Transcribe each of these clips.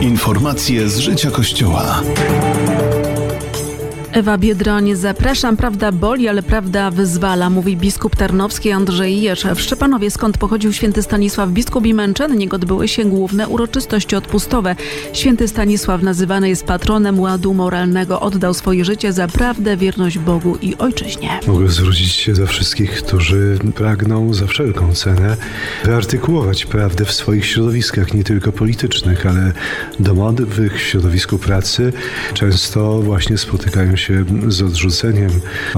Informacje z życia Kościoła. Ewa Biedroń, zapraszam. Prawda boli, ale prawda wyzwala, mówi biskup tarnowski Andrzej Jerz. W Szczepanowie, skąd pochodził święty Stanisław biskup i męczennik, odbyły się główne uroczystości odpustowe. Święty Stanisław nazywany jest patronem ładu moralnego. Oddał swoje życie za prawdę, wierność Bogu i ojczyźnie. Mogę zwrócić się do wszystkich, którzy pragną za wszelką cenę wyartykułować prawdę w swoich środowiskach, nie tylko politycznych, ale domowych, w środowisku pracy. Często właśnie spotykają się z odrzuceniem.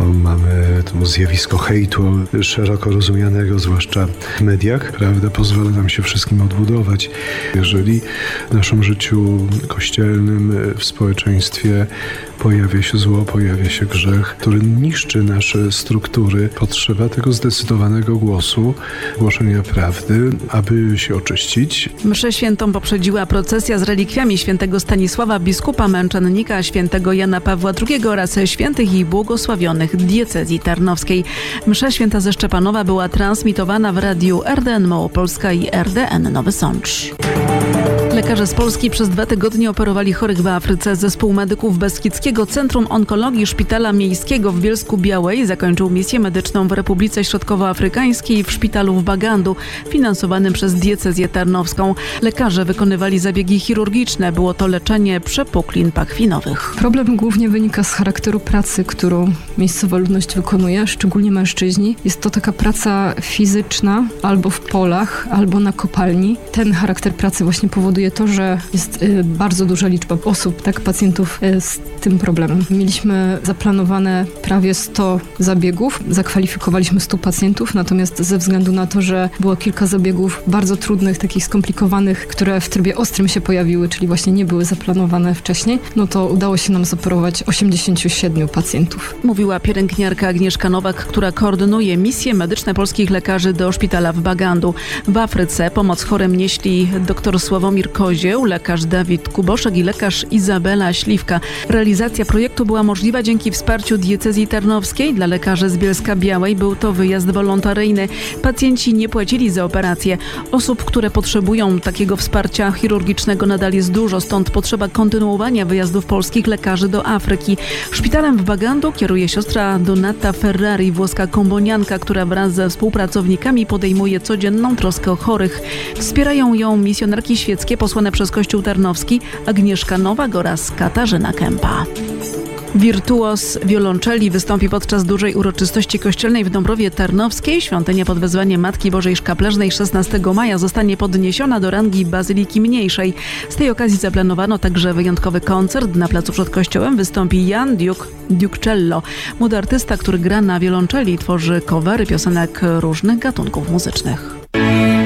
Mamy to zjawisko hejtu szeroko rozumianego, zwłaszcza w mediach. Prawda pozwala nam się wszystkim odbudować. Jeżeli w naszym życiu kościelnym, w społeczeństwie pojawia się zło, pojawia się grzech, który niszczy nasze struktury, potrzeba tego zdecydowanego głosu, głoszenia prawdy, aby się oczyścić. Mszę świętą poprzedziła procesja z relikwiami świętego Stanisława biskupa męczennika, świętego Jana Pawła II oraz świętych i błogosławionych diecezji tarnowskiej. Msza święta ze Szczepanowa była transmitowana w radiu RDN Małopolska i RDN Nowy Sącz. Lekarze z Polski przez 2 tygodnie operowali chorych w Afryce. Zespół medyków Beskidzkiego Centrum Onkologii Szpitala Miejskiego w Bielsku-Białej zakończył misję medyczną w Republice Środkowoafrykańskiej w szpitalu w Bagandu, finansowanym przez diecezję tarnowską. Lekarze wykonywali zabiegi chirurgiczne. Było to leczenie przepuklin pachwinowych. Problem głównie wynika z charakteru pracy, którą miejscowa ludność wykonuje, szczególnie mężczyźni. Jest to taka praca fizyczna, albo w polach, albo na kopalni. Ten charakter pracy właśnie powoduje to, że jest bardzo duża liczba osób, pacjentów z tym problemem. Mieliśmy zaplanowane prawie 100 zabiegów, zakwalifikowaliśmy 100 pacjentów, natomiast ze względu na to, że było kilka zabiegów bardzo trudnych, takich skomplikowanych, które w trybie ostrym się pojawiły, czyli właśnie nie były zaplanowane wcześniej, no to udało się nam zoperować 87 pacjentów. Mówiła pielęgniarka Agnieszka Nowak, która koordynuje misje medyczne polskich lekarzy do szpitala w Bagandu. W Afryce pomoc chorym nieśli dr Sławomir Kozieł, lekarz Dawid Kuboszek i lekarz Izabela Śliwka. Realizacja projektu była możliwa dzięki wsparciu diecezji tarnowskiej. Dla lekarzy z Bielska-Białej był to wyjazd wolontaryjny. Pacjenci nie płacili za operację. Osób, które potrzebują takiego wsparcia chirurgicznego nadal jest dużo, stąd potrzeba kontynuowania wyjazdów polskich lekarzy do Afryki. Szpitalem w Bagandu kieruje siostra Donata Ferrari, włoska kombonianka, która wraz ze współpracownikami podejmuje codzienną troskę o chorych. Wspierają ją misjonarki świeckie posłane przez Kościół Tarnowski, Agnieszka Nowak oraz Katarzyna Kępa. Wirtuos wiolonczeli wystąpi podczas dużej uroczystości kościelnej w Dąbrowie Tarnowskiej. Świątynia pod wezwaniem Matki Bożej Szkapleżnej 16 maja zostanie podniesiona do rangi Bazyliki Mniejszej. Z tej okazji zaplanowano także wyjątkowy koncert. Na placu przed kościołem wystąpi Jan Duke-Cello, młody artysta, który gra na wiolonczeli i tworzy covery piosenek różnych gatunków muzycznych.